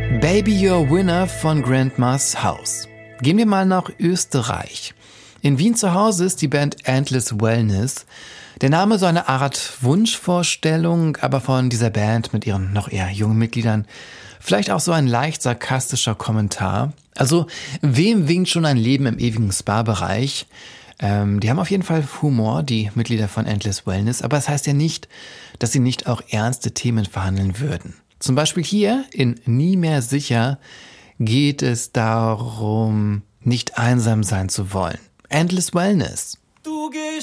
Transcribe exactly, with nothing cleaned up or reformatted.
Baby You're Winner von Grandma's House. Gehen wir mal nach Österreich. In Wien zu Hause ist die Band Endless Wellness. Der Name so eine Art Wunschvorstellung, aber von dieser Band mit ihren noch eher jungen Mitgliedern vielleicht auch so ein leicht sarkastischer Kommentar. Also, wem winkt schon ein Leben im ewigen Spa-Bereich? Ähm, die haben auf jeden Fall Humor, die Mitglieder von Endless Wellness, aber es das heißt ja nicht, dass sie nicht auch ernste Themen verhandeln würden. Zum Beispiel hier in Nie mehr sicher geht es darum, nicht einsam sein zu wollen. Endless Wellness. Du gehst